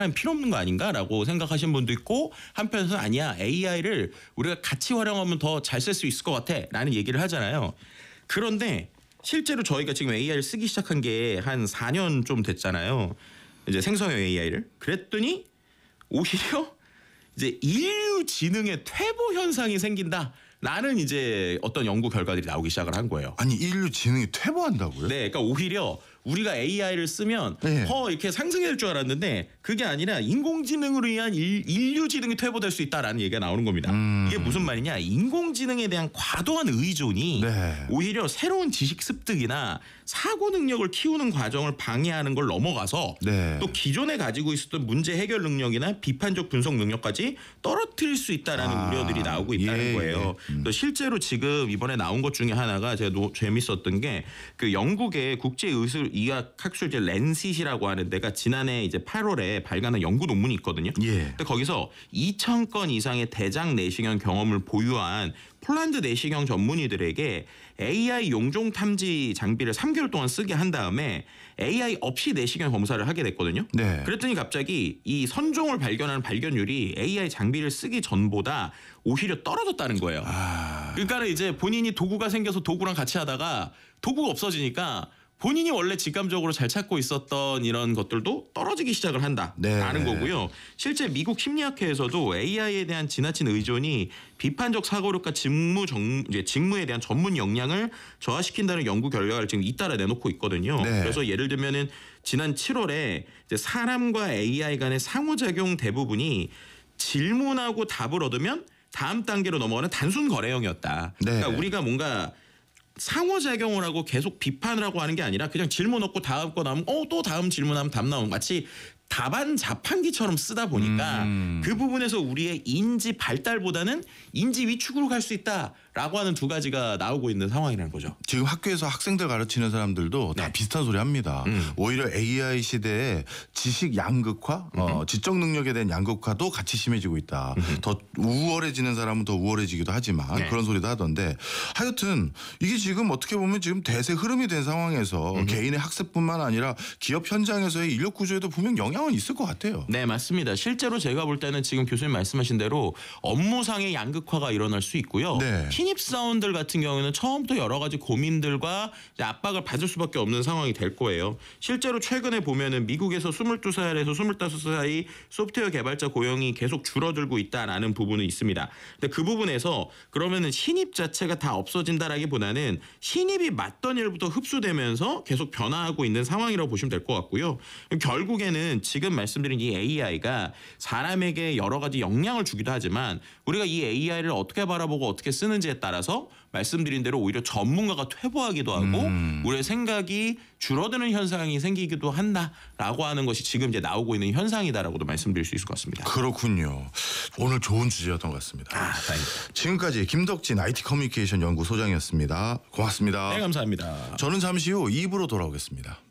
필요 없는 거 아닌가라고 생각하시는 분도 있고 한편에서는 아니야 AI를 우리가 같이 활용하면 더 잘 쓸 수 있을 것 같아라는 얘기를 하잖아요. 그런데 실제로 저희가 지금 AI를 쓰기 시작한 게 한 4년 좀 됐잖아요. 이제 생성형 AI를 그랬더니 오히려 이제 인류 지능의 퇴보 현상이 생긴다라는 이제 어떤 연구 결과들이 나오기 시작을 한 거예요. 아니 인류 지능이 퇴보한다고요? 네, 그러니까 오히려 우리가 AI를 쓰면 네. 이렇게 상승이 될 줄 알았는데 그게 아니라 인공지능으로 인한 인류 지능이 퇴보될 수 있다라는 얘기가 나오는 겁니다. 이게 무슨 말이냐? 인공지능에 대한 과도한 의존이 네. 오히려 새로운 지식 습득이나 사고 능력을 키우는 과정을 방해하는 걸 넘어가서 네. 또 기존에 가지고 있었던 문제 해결 능력이나 비판적 분석 능력까지 떨어뜨릴 수 있다라는 우려들이 나오고 있다는 거예요. 또 실제로 지금 이번에 나온 것 중에 하나가 제가 재밌었던 게 그 영국의 국제의학 학술지 랜싯이라고 하는 데가 지난해 이제 8월에 발간한 연구 논문이 있거든요. 예. 근데 거기서 2,000건 이상의 대장 내시경 경험을 보유한 폴란드 내시경 전문의들에게 AI 용종 탐지 장비를 3개월 동안 쓰게 한 다음에 AI 없이 내시경 검사를 하게 됐거든요. 네. 그랬더니 갑자기 이 선종을 발견하는 발견율이 AI 장비를 쓰기 전보다 오히려 떨어졌다는 거예요. 그러니까 이제 본인이 도구가 생겨서 도구랑 같이 하다가 도구가 없어지니까 본인이 원래 직감적으로 잘 찾고 있었던 이런 것들도 떨어지기 시작을 한다라는 거고요. 실제 미국 심리학회에서도 AI에 대한 지나친 의존이 비판적 사고력과 직무에 대한 전문 역량을 저하시킨다는 연구 결과를 지금 잇따라 내놓고 있거든요. 네. 그래서 예를 들면은 지난 7월에 이제 사람과 AI 간의 상호작용 대부분이 질문하고 답을 얻으면 다음 단계로 넘어가는 단순 거래형이었다. 네. 그러니까 우리가 뭔가 상호작용을 하고 계속 비판을 하고 하는 게 아니라 그냥 질문 얻고 다음 거 나오면 또 다음 질문하면 답 나오면 마치 답안 자판기처럼 쓰다 보니까 그 부분에서 우리의 인지 발달보다는 인지 위축으로 갈 수 있다라고 하는 두 가지가 나오고 있는 상황이라는 거죠. 지금 학교에서 학생들 가르치는 사람들도 다 비슷한 소리 합니다. 오히려 AI 시대에 지식 양극화, 지적 능력에 대한 양극화도 같이 심해지고 있다. 더 우월해지는 사람은 더 우월해지기도 하지만 그런 소리도 하던데 하여튼 이게 지금 어떻게 보면 지금 대세 흐름이 된 상황에서 개인의 학습뿐만 아니라 기업 현장에서의 인력 구조에도 분명 영향은 있을 것 같아요. 네, 맞습니다. 실제로 제가 볼 때는 지금 교수님 말씀하신 대로 업무상의 양극화가 일어날 수 있고요. 네. 신입사원들 같은 경우에는 처음부터 여러 가지 고민들과 이제 압박을 받을 수밖에 없는 상황이 될 거예요. 실제로 최근에 보면은 미국에서 22살에서 25살 사이 소프트웨어 개발자 고용이 계속 줄어들고 있다라는 부분은 있습니다. 근데 그 부분에서 그러면은 신입 자체가 다 없어진다라기보다는 신입이 맡던 일부터 흡수되면서 계속 변화하고 있는 상황이라고 보시면 될 것 같고요. 결국에는 지금 말씀드린 이 AI가 사람에게 여러 가지 영향을 주기도 하지만 우리가 이 AI를 어떻게 바라보고 어떻게 쓰는지에 따라서 말씀드린 대로 오히려 전문가가 퇴보하기도 하고 우리의 생각이 줄어드는 현상이 생기기도 한다라고 하는 것이 지금 이제 나오고 있는 현상이다라고도 말씀드릴 수 있을 것 같습니다. 그렇군요. 오늘 좋은 주제였던 것 같습니다. 다행입니다. 지금까지 김덕진 IT 커뮤니케이션 연구 소장이었습니다. 고맙습니다. 네, 감사합니다. 저는 잠시 후 2부로 돌아오겠습니다.